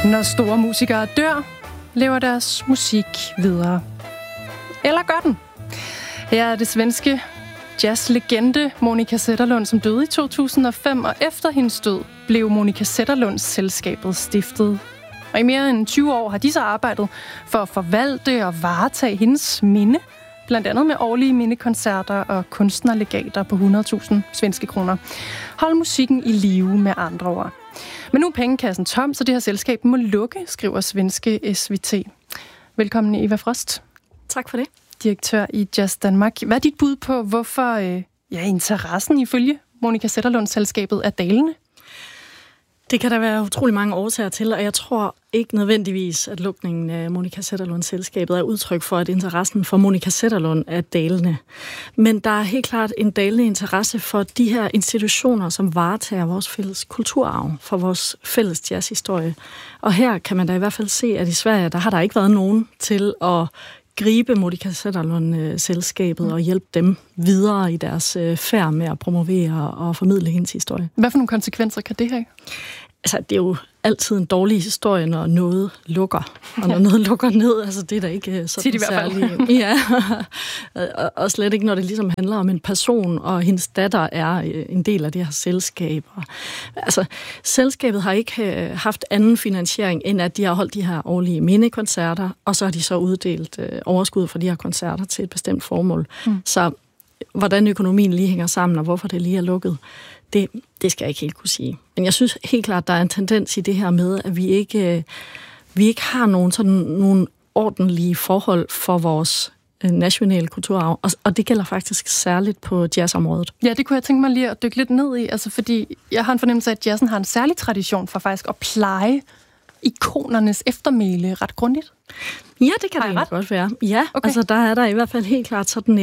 Når store musikere dør, lever deres musik videre. Eller gør den? Her er det svenske jazzlegende Monica Zetterlund, som døde i 2005, og efter hendes død blev Monica Zetterlunds selskabet stiftet. Og i mere end 20 år har de så arbejdet for at forvalte og varetage hendes minde, blandt andet med årlige mindekoncerter og kunstnerlegater på 100.000 svenske kroner. Hold musikken i live med andre ord. Men nu er pengekassen tom, så det her selskab må lukke, skriver svenske SVT. Velkommen, Eva Frost. Tak for det. Direktør i Jazz Danmark. Hvad er dit bud på, hvorfor interessen ifølge Monica Zetterlunds selskabet er dalende? Det kan der være utrolig mange årsager til, og jeg tror ikke nødvendigvis, at lukningen af Monica Zetterlunds selskabet er udtryk for, at interessen for Monica Zetterlund er dalende. Men der er helt klart en dalende interesse for de her institutioner, som varetager vores fælles kulturarv, for vores fælles jazzhistorie. Og her kan man da i hvert fald se, at i Sverige, der har der ikke været nogen til at gribe Monica Zetterlund-selskabet og hjælpe dem videre i deres færd med at promovere og formidle hendes historie. Hvad for nogle konsekvenser kan det have? Altså, det er jo altid en dårlig historie, når noget lukker, og når noget lukker ned. Altså, det er da ikke sådan særligt. Ja, og slet ikke, når det ligesom handler om en person, og hendes datter er en del af det her selskab. Altså, selskabet har ikke haft anden finansiering, end at de har holdt de her årlige mindekoncerter, og så har de så uddelt overskud for de her koncerter til et bestemt formål. Så hvordan økonomien lige hænger sammen, og hvorfor det lige er lukket, det skal jeg ikke helt kunne sige. Men jeg synes helt klart, der er en tendens i det her med, at vi ikke har nogle ordentlige forhold for vores nationale kulturarv, og det gælder faktisk særligt på jazzområdet. Ja, det kunne jeg tænke mig lige at dykke lidt ned i, altså fordi jeg har en fornemmelse af, at jazzen har en særlig tradition for faktisk at pleje ikonernes eftermæle ret grundigt. Ja, det kan det godt være. Ja, okay. Altså der er der i hvert fald helt klart sådan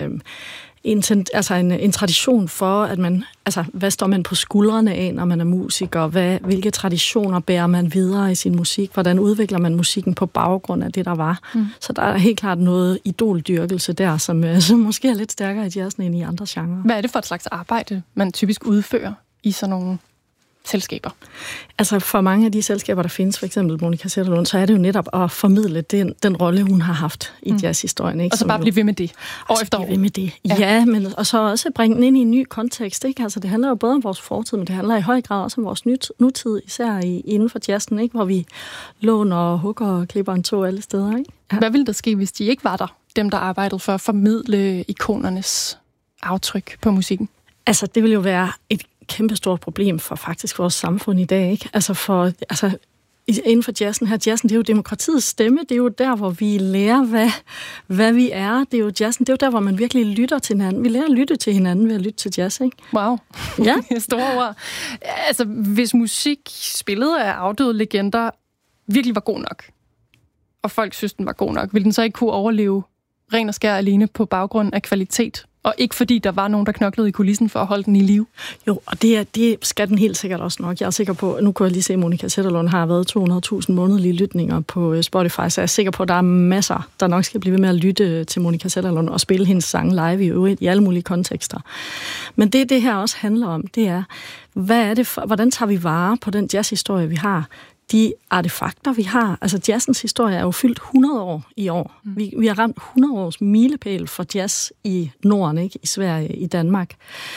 en tradition for, at man, altså, hvad står man på skuldrene af, når man er musiker? Hvilke traditioner bærer man videre i sin musik? Hvordan udvikler man musikken på baggrund af det, der var? Så der er helt klart noget idoldyrkelse der, som måske er lidt stærkere i jazzen end i andre genrer. Hvad er det for et slags arbejde, man typisk udfører i sådan nogle selskaber? Altså for mange af de selskaber, der findes, for eksempel Monica Zetterlund, så er det jo netop at formidle den rolle, hun har haft i jazzhistorien. Ikke? Og så bare blive ved med det, år efter år. Blive ved med det, ja, men og så også bringe den ind i en ny kontekst. Ikke? Altså det handler jo både om vores fortid, men det handler i høj grad også om vores nutid, især inden for jazzen, ikke? Hvor vi låner, hugger og klipper en tog alle steder. Ikke? Ja. Hvad ville der ske, hvis de ikke var der, dem der arbejdede for at formidle ikonernes aftryk på musikken? Altså det ville jo være et kæmpestort problem for faktisk vores samfund i dag, ikke? Altså inden for jazzen her, jazzen, det er jo demokratiets stemme, det er jo der, hvor vi lærer, hvad vi er. Det er jo jazzen, det er jo der, hvor man virkelig lytter til hinanden. Vi lærer at lytte til hinanden ved at lytte til jazz, ikke? Wow. Ja. Store ord. Altså, hvis musik spillet af afdøde legender virkelig var god nok, og folk synes, den var god nok, ville den så ikke kunne overleve ren og skær alene på baggrund af kvalitet? Og ikke fordi der var nogen, der knoklede i kulissen for at holde den i live. Jo, og det skal den helt sikkert også nok. Jeg er sikker på, nu kunne jeg lige se, at Monica Zetterlund har været 200.000 månedlige lytninger på Spotify, så jeg er sikker på, at der er masser, der nok skal blive ved med at lytte til Monica Zetterlund og spille hendes sange live i øvrigt i alle mulige kontekster. Men det her også handler om, det er, hvordan tager vi vare på den jazzhistorie, vi har? De artefakter, vi har. Altså jazzens historie er jo fyldt 100 år i år. Vi har ramt 100 års milepæl for jazz i Norden, ikke? I Sverige, i Danmark.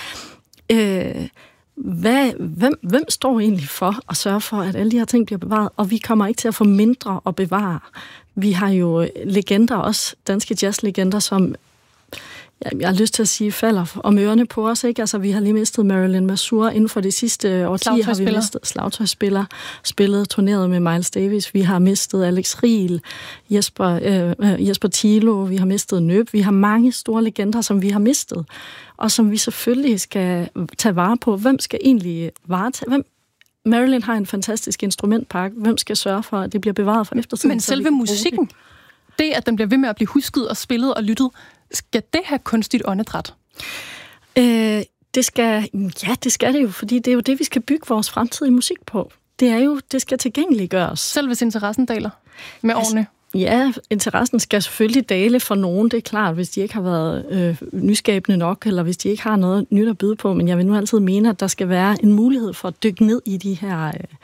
Hvem står egentlig for at sørge for, at alle de her ting bliver bevaret? Og vi kommer ikke til at få mindre at bevare. Vi har jo legender, også danske jazzlegender, som jeg har lyst til at sige, falder om ørerne på os, ikke? Altså, vi har lige mistet Marilyn Masur inden for det sidste årti, har vi mistet slagtøjsspiller, spillet, turneret med Miles Davis, vi har mistet Alex Riel, Jesper Thilo, vi har mistet Nøb, vi har mange store legender, som vi har mistet, og som vi selvfølgelig skal tage vare på. Hvem skal egentlig varetage? Marilyn har en fantastisk instrumentpakke. Hvem skal sørge for, at det bliver bevaret for eftertiden? Men selve musikken, det at den bliver ved med at blive husket og spillet og lyttet, skal det have kunstigt åndedræt? Det skal det jo, fordi det er jo det, vi skal bygge vores fremtidige musik på. Det skal tilgængeliggøres. Selv hvis interessen daler med årene? Ja, interessen skal selvfølgelig dale for nogen, det er klart, hvis de ikke har været nyskabende nok, eller hvis de ikke har noget nyt at byde på, men jeg vil nu altid mene, at der skal være en mulighed for at dykke ned i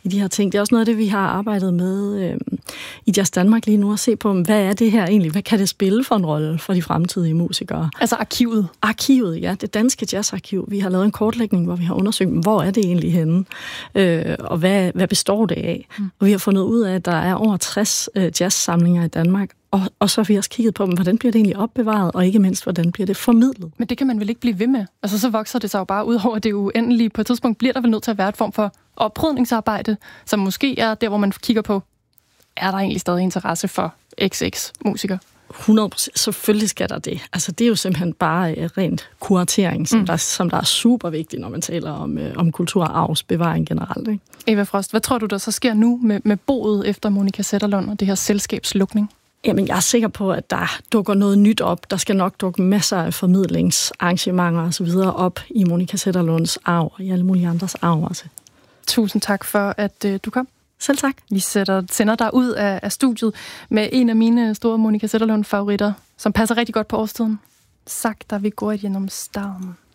i de her ting. Det er også noget af det, vi har arbejdet med i Jazz Danmark lige nu, at se på, hvad er det her egentlig? Hvad kan det spille for en rolle for de fremtidige musikere? Altså arkivet? Arkivet, ja. Det danske jazzarkiv. Vi har lavet en kortlægning, hvor vi har undersøgt, hvor er det egentlig henne? Og hvad består det af? Og vi har fundet ud af, at der er over 60 jazzsamlinger i Danmark. Og så har vi også kigget på, hvordan bliver det egentlig opbevaret, og ikke mindst, hvordan bliver det formidlet. Men det kan man vel ikke blive ved med? Altså, så vokser det sig jo bare ud over det uendelige. På et tidspunkt bliver der vel nødt til at være et form for oprydningsarbejde, som måske er der, hvor man kigger på, er der egentlig stadig interesse for XX-musikere? 100%. Selvfølgelig skal der det. Altså, det er jo simpelthen bare rent kuratering, som der er super vigtigt, når man taler om kulturarvsbevaring generelt. Ikke? Eva Frost, hvad tror du, der så sker nu med boet efter Monica Zetterlund og det her selskabslukning? Jamen, jeg er sikker på, at der dukker noget nyt op. Der skal nok dukke masser af formidlingsarrangementer og så videre op i Monica Zetterlunds arv og i alle mulige andres arv også. Tusind tak for, at du kom. Selv tak. Vi sender dig ud af studiet med en af mine store Monica Zetterlund-favoritter, som passer rigtig godt på årstiden. Sakta vi går igennem stormen.